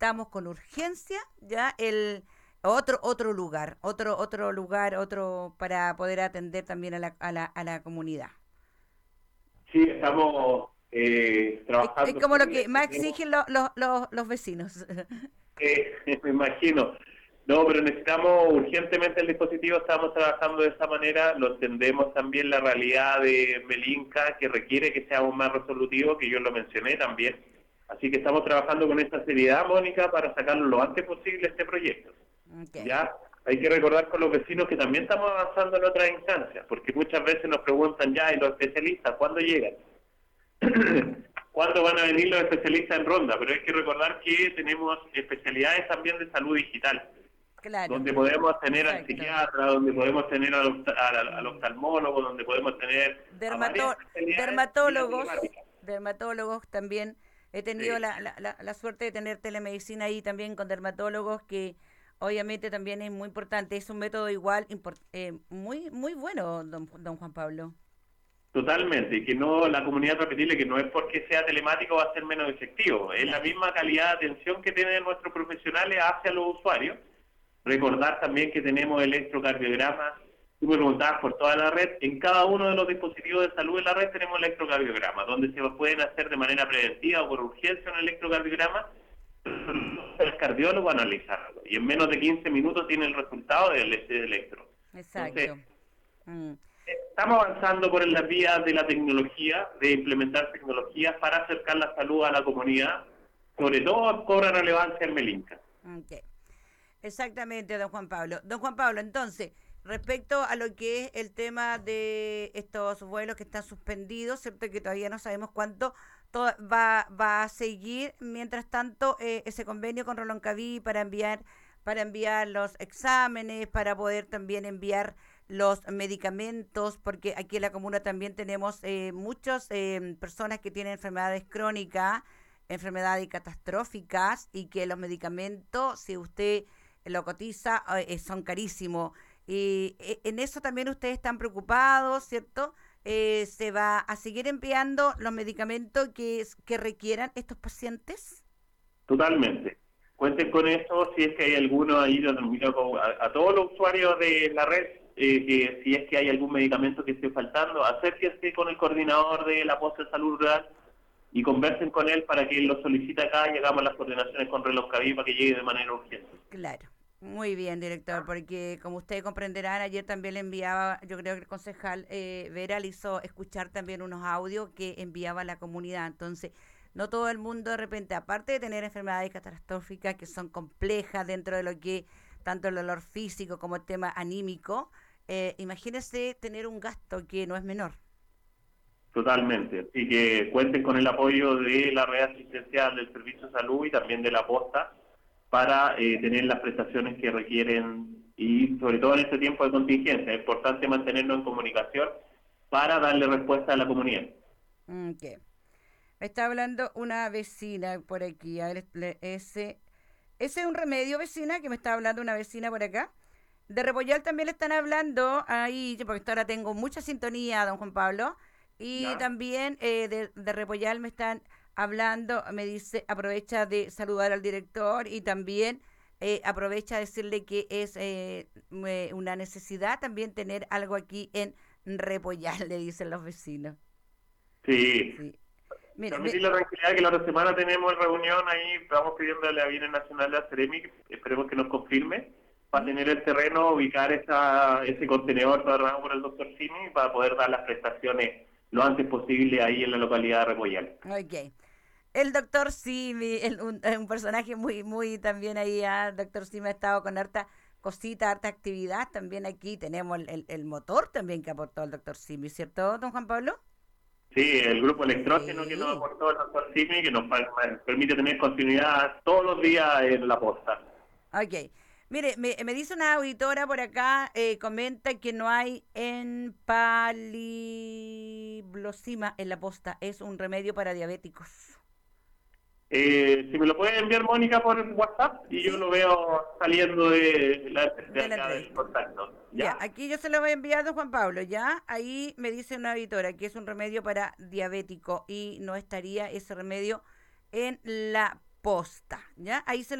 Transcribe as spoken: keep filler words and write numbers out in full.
necesitamos con urgencia ya el otro otro lugar, otro otro lugar, otro para poder atender también a la, a la, a la comunidad. Sí, estamos eh, Es, es trabajando como lo full, que más tenemos, exigen lo- lo- lo- los vecinos. eh, me imagino. No, pero necesitamos urgentemente el dispositivo, estamos trabajando de esa manera, lo entendemos también la realidad de Melinca, que requiere que seamos más resolutivos, que yo lo mencioné también. Así que estamos trabajando con esta seriedad, Mónica, para sacarlo lo antes posible este proyecto. Okay. Ya hay que recordar con los vecinos que también estamos avanzando en otras instancias, porque muchas veces nos preguntan ya, ¿y los especialistas cuándo llegan? ¿Cuándo van a venir los especialistas en ronda? Pero hay que recordar que tenemos especialidades también de salud digital, Claro, donde podemos tener al exacto. psiquiatra, donde podemos tener al, ofta- al, al Mm. oftalmólogo, donde podemos tener a varias Dermato- especialidades vía dermatólogos, telemática. dermatólogos también. He tenido Sí. la, la, la, la suerte de tener telemedicina ahí también con dermatólogos que obviamente también es muy importante. Es un método igual import- eh, muy muy bueno, don, don Juan Pablo. Totalmente, y que no, la comunidad repetirle que no es porque sea telemático va a ser menos efectivo, es la Claro. misma calidad de atención que tienen nuestros profesionales hacia los usuarios. Recordar también que tenemos electrocardiogramas, tú me preguntabas por toda la red, en cada uno de los dispositivos de salud de la red tenemos electrocardiogramas, donde se pueden hacer de manera preventiva o por urgencia un electrocardiograma, el cardiólogo a analizarlo, y en menos de quince minutos tiene el resultado del electro. Entonces, Exacto. Mm. estamos avanzando por las vías de la tecnología, de implementar tecnologías para acercar la salud a la comunidad, sobre todo cobra relevancia en Melinca. Okay. Exactamente, don Juan Pablo. Don Juan Pablo, entonces, respecto a lo que es el tema de estos vuelos que están suspendidos, ¿cierto? Que todavía no sabemos cuánto to- va, va a seguir. Mientras tanto, eh, ese convenio con Roloncaví para enviar, para enviar los exámenes, para poder también enviar los medicamentos, porque aquí en la comuna también tenemos eh, muchas eh, personas que tienen enfermedades crónicas, enfermedades catastróficas, y que los medicamentos, si usted lo cotiza, eh, son carísimos. Y eh, en eso también ustedes están preocupados, ¿cierto? Eh, ¿Se va a seguir enviando los medicamentos que, que requieran estos pacientes? Totalmente. Cuenten con eso si es que hay alguno ahí, a, a todos los usuarios de la red, eh, que si es que hay algún medicamento que esté faltando, acérquense con el coordinador de la posta de salud rural y conversen con él para que él lo solicite acá y hagamos las coordinaciones con Reloj Caví para que llegue de manera urgente. Claro. Muy bien, director, porque como ustedes comprenderán, ayer también le enviaba, yo creo que el concejal eh, Vera le hizo escuchar también unos audios que enviaba a la comunidad. Entonces, no todo el mundo de repente, aparte de tener enfermedades catastróficas que son complejas dentro de lo que, tanto el dolor físico como el tema anímico, eh, imagínese tener un gasto que no es menor. Totalmente. Así que cuenten con el apoyo de la red asistencial del Servicio de Salud y también de la posta para eh, tener las prestaciones que requieren y sobre todo en este tiempo de contingencia. Es importante mantenernos en comunicación para darle respuesta a la comunidad. Okay. Me está hablando una vecina por aquí. A ver, ese, ese es un remedio, vecina, que me está hablando una vecina por acá. De Repollal también le están hablando ahí, porque ahora tengo mucha sintonía, don Juan Pablo. Y ¿Ya? también eh, de, de Repollal me están hablando, me dice, aprovecha de saludar al director y también eh, aprovecha de decirle que es eh, una necesidad también tener algo aquí en Repollal, le dicen los vecinos. Sí. Sí. Mire, me, Transmitir la tranquilidad que la otra semana tenemos reunión ahí, vamos pidiéndole a Bienes Nacional de la Ceremi, esperemos que nos confirme, para ¿Mm? tener el terreno, ubicar esa, ese contenedor trabajado por el doctor Simi para poder dar las prestaciones lo antes posible ahí en la localidad de Repollal. Ok. El doctor Simi, el, un, un, personaje muy, muy también ahí, ¿eh? El doctor Simi ha estado con harta cosita, harta actividad. También aquí tenemos el, el, el motor también que aportó el doctor Simi, ¿cierto, don Juan Pablo? Sí, el grupo electrógeno que nos Sí. aportó el doctor Simi, que nos permite tener continuidad todos los días en la posta. Ok. Mire, me, me dice una auditora por acá, eh, comenta que no hay empaliblosima en la posta. Es un remedio para diabéticos. Eh, si me lo puede enviar Mónica por WhatsApp y yo ¿Sí? lo veo saliendo de, la, de De la acá del entrevista. contacto. Ya, ¿Ya? aquí yo se lo voy a enviar a Juan Pablo, ¿ya? Ahí me dice una auditora que es un remedio para diabético y no estaría ese remedio en la posta, ¿ya? Ahí se